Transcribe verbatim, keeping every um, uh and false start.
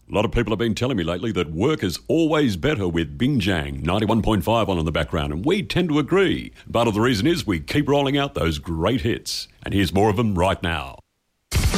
A lot of people have been telling me lately that work is always better with Bingjang ninety-one point five on in the background, and we tend to agree. Part of the reason is we keep rolling out those great hits. And here's more of them right now.